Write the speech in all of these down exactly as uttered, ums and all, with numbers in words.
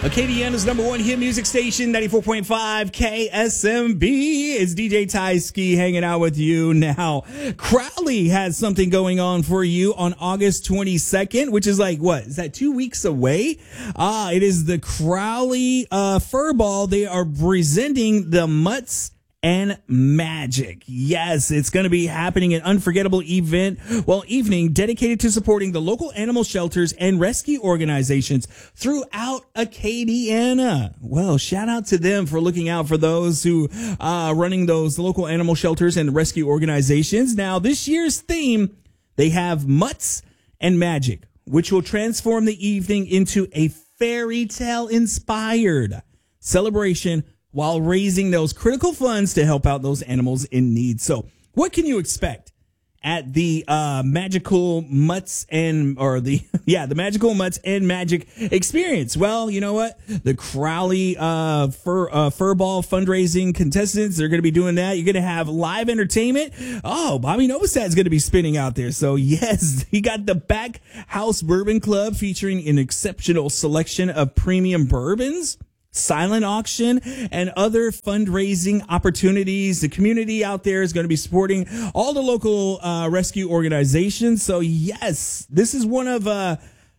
Acadiana's number one hit music station, ninety-four point five K S M B. It's D J Tyski hanging out with you now. Crowley has something going on for you on August twenty-second, which is like, what, is that two weeks away? Ah, it is the Crowley uh, Fur Ball. They are presenting the Mutts and Magic. Yes, it's going to be happening, an unforgettable event, well, evening dedicated to supporting the local animal shelters and rescue organizations throughout Acadiana. Well, shout out to them for looking out for those who are uh, running those local animal shelters and rescue organizations. Now, this year's theme, they have Mutts and Magic, which will transform the evening into a fairy tale inspired celebration while raising those critical funds to help out those animals in need. So what can you expect at the uh, magical Mutts and, or the, yeah, the magical Mutts and Magic experience? Well, you know what? The Crowley uh, fur, uh, fur ball fundraising contestants, they're going to be doing that. You're going to have live entertainment. Oh, Bobby Novosad is going to be spinning out there. So yes, you got the Back House Bourbon Club featuring an exceptional selection of premium bourbons, silent auction, and other fundraising opportunities. The community out there is going to be supporting all the local uh, rescue organizations. So yes, this is one of uh,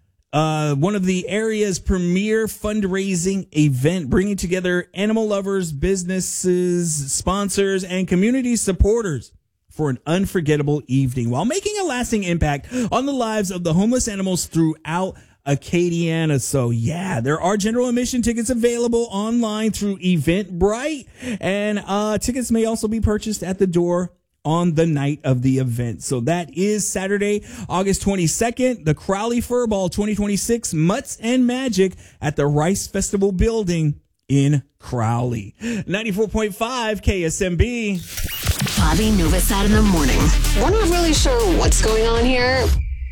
uh, one of the area's premier fundraising event, bringing together animal lovers, businesses, sponsors, and community supporters for an unforgettable evening while making a lasting impact on the lives of the homeless animals throughout Acadiana. So yeah, there are general admission tickets available online through Eventbrite, and uh tickets may also be purchased at the door on the night of the event. So that is Saturday, August twenty-second, the Crowley Fur Ball twenty twenty-six Mutts and Magic at the Rice Festival Building in Crowley. ninety-four point five K S M B. Bobby Novosad in the morning. We're not really sure what's going on here,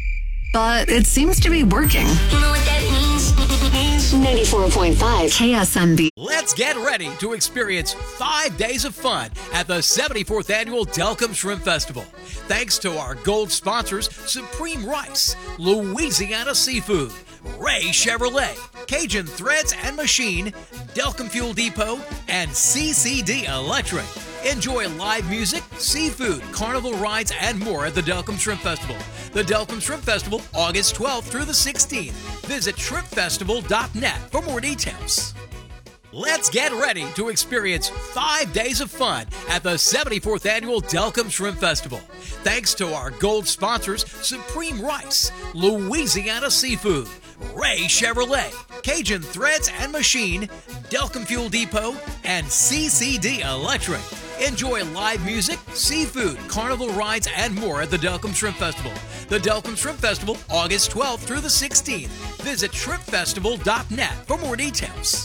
but it seems to be working. You know what that means? ninety-four point five K S M B. Let's get ready to experience five days of fun at the seventy-fourth Annual Delcambre Shrimp Festival. Thanks to our gold sponsors, Supreme Rice, Louisiana Seafood, Ray Chevrolet, Cajun Threads and Machine, Delcambre Fuel Depot, and C C D Electric. Enjoy live music, seafood, carnival rides, and more at the Delcambre Shrimp Festival. The Delcambre Shrimp Festival, August twelfth through the sixteenth. Visit shrimp festival dot net for more details. Let's get ready to experience five days of fun at the seventy-fourth Annual Delcambre Shrimp Festival. Thanks to our gold sponsors, Supreme Rice, Louisiana Seafood, Ray Chevrolet, Cajun Threads and Machine, Delcambre Fuel Depot, and C C D Electric. Enjoy live music, seafood, carnival rides, and more at the Delcambre Shrimp Festival. The Delcambre Shrimp Festival, August twelfth through the sixteenth. Visit shrimp festival dot net for more details.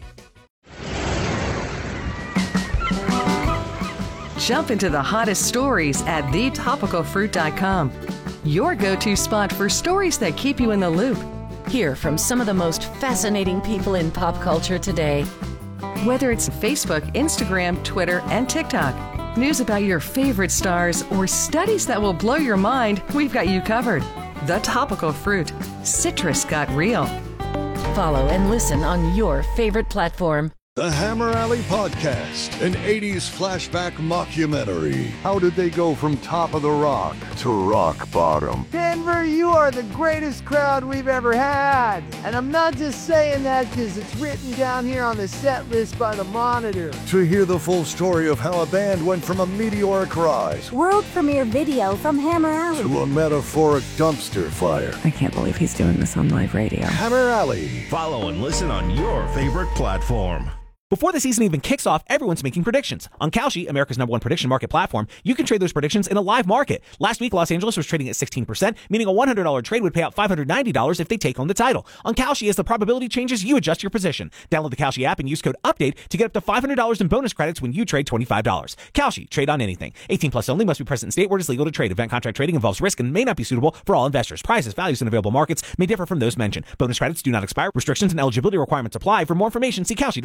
Jump into the hottest stories at the topical fruit dot com. Your go-to spot for stories that keep you in the loop. Hear from some of the most fascinating people in pop culture today. Whether it's Facebook, Instagram, Twitter, and TikTok, news about your favorite stars, or studies that will blow your mind, we've got you covered. The Topical Fruit. Citrus got real. Follow and listen on your favorite platform. The Hammer Alley Podcast, an eighties flashback mockumentary. How did they go from top of the rock to rock bottom? Denver, you are the greatest crowd we've ever had. And I'm not just saying that because it's written down here on the set list by the Monitor. To hear the full story of how a band went from a meteoric rise, world premiere video from Hammer Alley, to a metaphoric dumpster fire. I can't believe he's doing this on live radio. Hammer Alley. Follow and listen on your favorite platform. Before the season even kicks off, everyone's making predictions. On Kalshi, America's number one prediction market platform, you can trade those predictions in a live market. Last week, Los Angeles was trading at sixteen percent, meaning a one hundred dollars trade would pay out five hundred ninety dollars if they take home the title. On Kalshi, as the probability changes, you adjust your position. Download the Kalshi app and use code UPDATE to get up to five hundred dollars in bonus credits when you trade twenty-five dollars. Kalshi, trade on anything. eighteen plus only, must be present in state where it is legal to trade. Event contract trading involves risk and may not be suitable for all investors. Prices, values, and available markets may differ from those mentioned. Bonus credits do not expire. Restrictions and eligibility requirements apply. For more information, see Kalshi dot com slash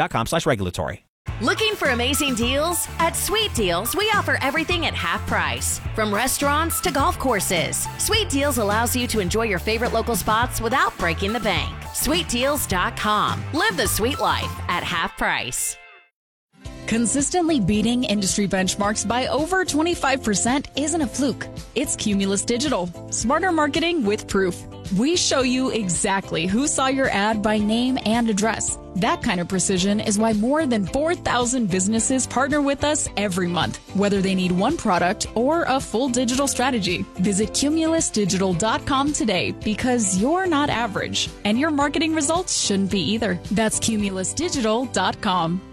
regulatory. Looking for amazing deals? At Sweet Deals, we offer everything at half price. From restaurants to golf courses, Sweet Deals allows you to enjoy your favorite local spots without breaking the bank. sweet deals dot com. Live the sweet life at half price. Consistently beating industry benchmarks by over twenty-five percent isn't a fluke. It's Cumulus Digital. Smarter marketing with proof. We show you exactly who saw your ad by name and address. That kind of precision is why more than four thousand businesses partner with us every month, whether they need one product or a full digital strategy. Visit cumulus digital dot com today because you're not average, and your marketing results shouldn't be either. That's cumulus digital dot com.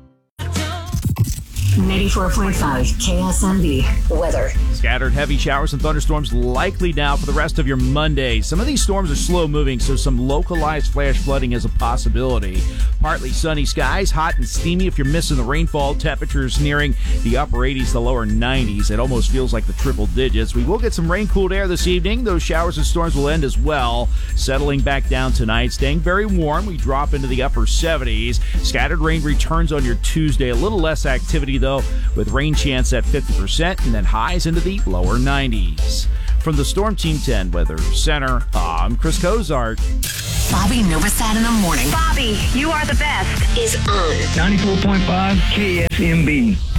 ninety-four point five K S M B weather. Scattered heavy showers and thunderstorms likely now for the rest of your Monday. Some of these storms are slow moving, so some localized flash flooding is a possibility. Partly sunny skies, hot and steamy if you're missing the rainfall. Temperatures nearing the upper eighties to lower nineties. It almost feels like the triple digits. We will get some rain-cooled air this evening. Those showers and storms will end as well. Settling back down tonight, staying very warm. We drop into the upper seventies. Scattered rain returns on your Tuesday. A little less activity, though, with rain chance at fifty percent and then highs into the lower nineties. From the Storm Team ten Weather Center, I'm Chris Cozart. Bobby Novosad in the morning. Bobby, you are the best. Is on ninety-four point five K S M B.